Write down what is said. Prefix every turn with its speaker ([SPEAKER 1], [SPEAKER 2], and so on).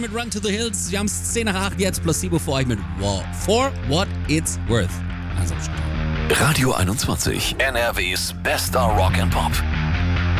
[SPEAKER 1] mit Run to the Hills. Wir haben es 10 nach 8 jetzt, plus Sibo für euch mit Wow. For What It's Worth. Also,
[SPEAKER 2] Radio 21, NRWs bester Rock and Pop.